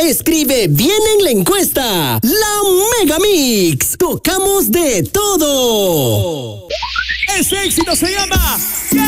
Escribe bien en la encuesta. La Mega Mix. Tocamos de todo. Ese éxito se llama